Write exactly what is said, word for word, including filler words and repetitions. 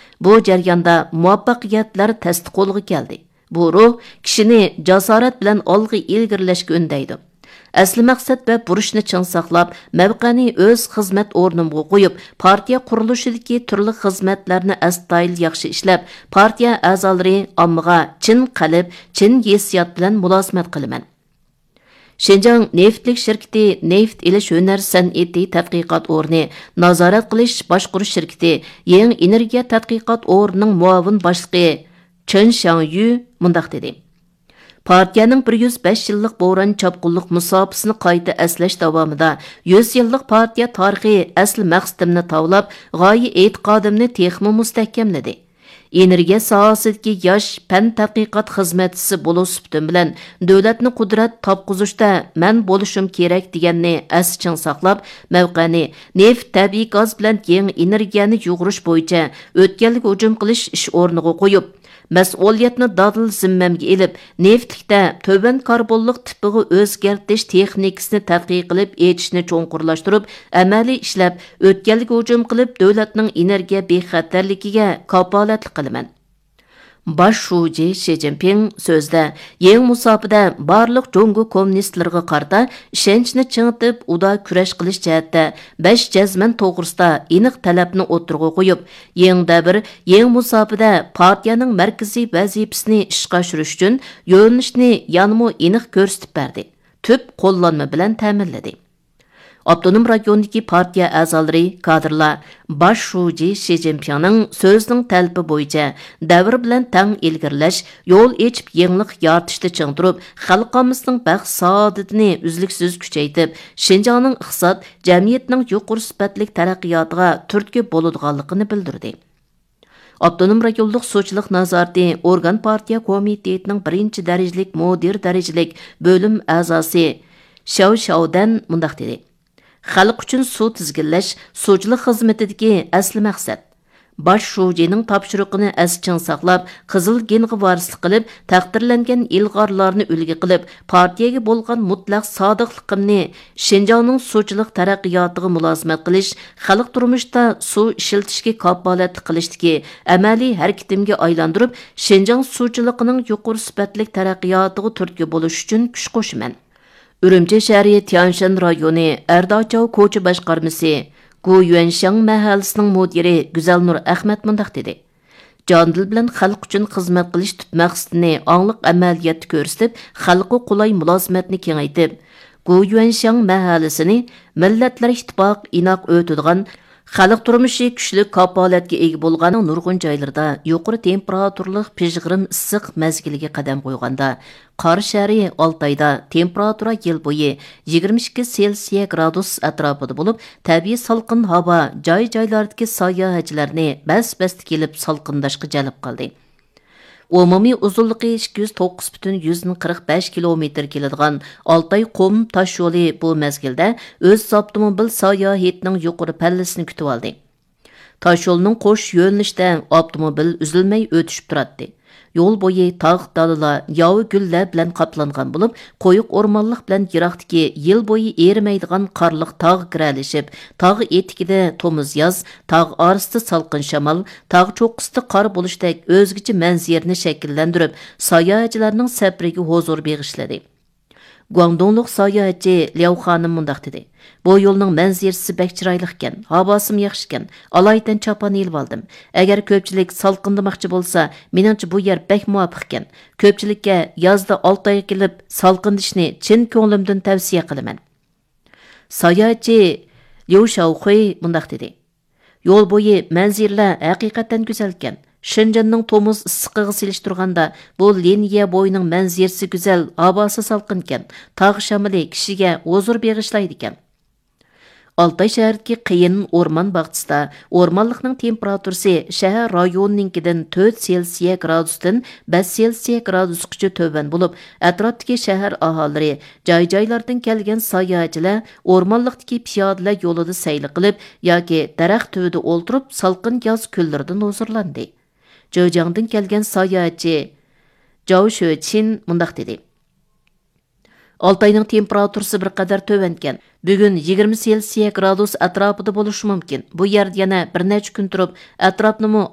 Bu jarayonda muvaffaqiyatlar tasti qo'lga keldi. Bu ruh kishini jasorat bilan olg'a ilgirlashga undaydi. Asli maqsad va burishni ching saqlab, mavqani o'z xizmat o'rnimga qo'yib, partiya qurilishidagi turli xizmatlarni astoydil yaxshi ishlab, partiya a'zolari ommaga chin qalb, chin hissiyot bilan mulozimat qilaman. Şinjan neftlik şirketi neft ilish hunar san'ati tadqiqot o'rni, nazorat qilish boshqarish shirkati, yangi energiya tadqiqot o'rnining muavin boshlig'i Chen Xiangyu mundaq dedi. Partiyaning bir yuz besh yillik bo'ron chopqinlik musofasini qayta aslash davomida yuz yillik partiya tarixi asl maqsadimni tavlab, g'oya e'tiqodimni texmi mustahkamladi. Energiya sohasidagi yosh fan tadqiqot xizmatchisi bo'lish suhbatim bilan davlatni qudrat topqizishda men bo'lishim kerak deganni asching saqlab, mavqani neft, tabiiy gaz bilan yangi energiyani yug'irish bo'yicha o'tganlik hujum qilish ish o'rniga qo'yib, mas'uliyatni dadil zimmamga elib, neftlikda to'ban karbonlik tipiga o'zgartirish texnikasini tadqiq qilib, etishni cho'nqurlashtirib, amaliy ishlab, o'tganlik hujum qilib, davlatning energiya bexatarligiga kapolatlik qilaman. Baş şuji Xi Jinping sözdə yeni musafida barlıq Jongo kommunistlərə qarta işençni çыңıtıb, uda küreş qilish cəhətdə besh jazman toğrusda aniq tələbni o'tirg'a qo'yib, yeni bir yeni musafida partiyaning markaziy vazifasini ishga oshirish uchun yo'nalishni yanmu aniq ko'rsatib berdi. Tüp qo'llanma bilan ta'minladi. Abdunum rayonidagi partiya a'zolari, kadrlar Baş şuji Xi Jinpingning so'zining talbi bo'yicha davr bilan tang ilgirlash, yo'l echib yangilik yaratishda chingdirib, xalqimizning baxt saodatini uzluksiz kuchaytirib, Xinjiangning iqtisod, jamiyatning yuqori sifatli taraqqiyotiga turtki bo'ladiganligini bildirdi. Abdunum rayonlik so'chilik nazorati organ partiya komitetining birinchi darajalik mudir darajalik bo'lim a'zosi Xiao Xiaodan mundaq dedi. Xalq uchun suv tizginlash suvchilik xizmatidagi asli maqsad. Baş şujining topshiriqini asching saqlab, qizil genga varislik qilib, taqdirlangan ilg'orlarni ulgi qilib, partiyaga bo'lgan mutlaq sodiqligimni Xinjiangning suvchilik taraqqiyotiga mulozimat qilish, xalq turmushda suv ishlatishga kapolatlik qilishdagi amaliy harakatimga aylantirib, Xinjiang suvchiligining yuqori sifatli taraqqiyotiga turtki bo'lish uchun kuch qo'shaman. Ürümçi şəhəri Tianshan rayonu Erdağçov ko'cha boshqarmasi Gu Yuanshang mahallasining mudiri Güzelnur Ahmad mundaq dedi. Jandil bilan xalq uchun xizmat qilish tüp maqsadini angliq amaliyotda ko'rsatib, xalqqa qulay mulozimatni kengaytib, Gu Yuanshang mahallasini Millatlar Ittifoq inoq o'tadigan xalq turmushi kuchli kapolatga ega bo'lgan nurg'un joylarda yuqori temperaturlik pijg'irim issiq mazgiliga qadam qo'yganda Qor shahri Oltayda temperatura yil bo'yi yigirma ikki Selsiya gradus atrofida bo'lib, tabiiy salqin havo joy-joylardagi sayohatchilarni bas-bas kelib salqindashga jalb qildi. Umumiy uzunligi ikki yuz to'qqiz butun qirq besh kilometr keladigan Oltay qum tosh yo'li bu mezgilda o'z avtomobil sayohatining yuqori pallasini kutib oldi. Tosh yo'lning qo'sh yo'nalishida avtomobil uzilmay o'tishib turadi. Yo'l bo'yi tog' dalalar, yovi gullar bilan qoplangan bo'lib, qo'yiq o'rmonlik bilan yiroqdagi yil bo'yi erimaydigan qorliq tog' kiralishib, tog' etikida tomuz yoz, tog' orasida salqin shamol, tog' cho'qqisida qor bo'lishdek o'zgacha manzarani shakllantirib, sayohatchilarning safariga huzur beg'ishladi. Guangdonlik sayohatchi Liao xonim mundaq dedi. Bu yo'lning manzarasi bek chiroyli ekan, havosi yaxshi ekan. Alaydan chopon elib oldim. Agar ko'pchilik salqindamoqchi bo'lsa, meningcha bu yer bek muvofiq ekan. Ko'pchilikka yozda Oltayga kelib salqindishni chin ko'nglimdan tavsiya qilaman. Sayohatchi Liu Shaohui mundaq dedi. Yo'l bo'yi manzarlar haqiqatan go'zal ekan. Şinjanning tomuz issiqiga selishtirganda bu liniya bo'yining manzarasi go'zal, havosi salqin ekan. Tog' shamoli kishiga huzur beg'ishlaydi ekan. Oltay shahridagi qiyin o'rmon bag'chisida o'rmonlikning temperaturasi shahar rayonininkidan to'rt Selsiya gradusdan besh Selsiya gradusgacha to'ban bo'lib, atrofdagi shahar aholilari, joy-joylardan kelgan sayohatchilar o'rmonlikdagi piyodalar yo'lida sayl qilib yoki daraxt tubida o'ltirib salqin yoz kunlaridan huzurlandi. Zhejiangdan kelgan sayohatchi Zhao Shuqin mundaq dedi. Oltayning temperaturasi bir qadar tövenken. Bugun yigirma Selsiya gradus atrofida bo'lishi mumkin. Bu yerda yana bir necha kun turib, atrofni